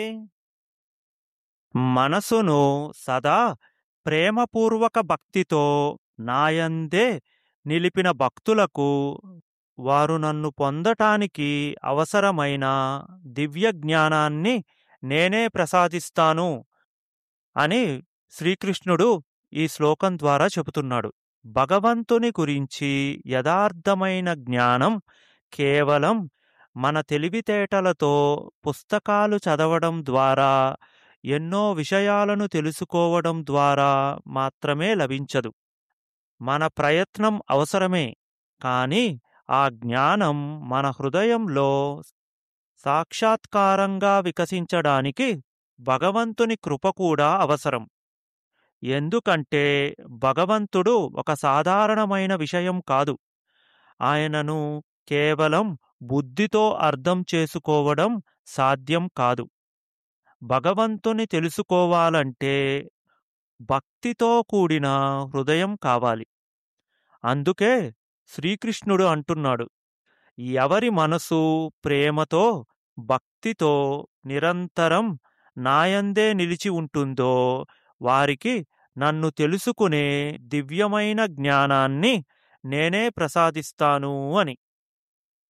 మనసును సదా ప్రేమపూర్వక భక్తితో నాయందే నిలిపిన భక్తులకు వారు నన్ను పొందటానికి అవసరమైన దివ్య జ్ఞానాన్ని నేనే ప్రసాదిస్తాను అని శ్రీకృష్ణుడు ఈ శ్లోకం ద్వారా చెబుతున్నాడు. భగవంతుని గురించి యథార్థమైన జ్ఞానం కేవలం మన తెలివితేటలతో పుస్తకాలు చదవడం ద్వారా, ఎన్నో విషయాలను తెలుసుకోవడం ద్వారా మాత్రమే లభించదు. మన ప్రయత్నం అవసరమే, కానీ ఆ జ్ఞానం మన హృదయంలో సాక్షాత్కారంగా వికసించడానికి భగవంతుని కృప కూడా అవసరం. ఎందుకంటే భగవంతుడు ఒక సాధారణమైన విషయం కాదు. ఆయనను కేవలం బుద్ధితో అర్థం చేసుకోవడం సాధ్యం కాదు. భగవంతుని తెలుసుకోవాలంటే భక్తితో కూడిన హృదయం కావాలి. అందుకే శ్రీకృష్ణుడు అంటున్నాడు, ఎవరి మనసు ప్రేమతో భక్తితో నిరంతరం నాయందే నిలిచి ఉంటుందో వారికి నన్ను తెలుసుకునే దివ్యమైన జ్ఞానాన్ని నేనే ప్రసాదిస్తాను అని.